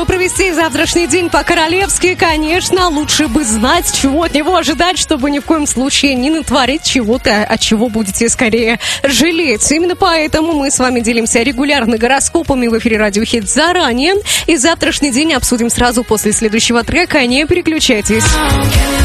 Провести завтрашний день по-королевски, конечно, лучше бы знать, чего от него ожидать, чтобы ни в коем случае не натворить чего-то, от чего будете скорее жалеть. Именно поэтому мы с вами делимся регулярно гороскопами в эфире Радио Хит заранее. И завтрашний день обсудим сразу после следующего трека. Не переключайтесь.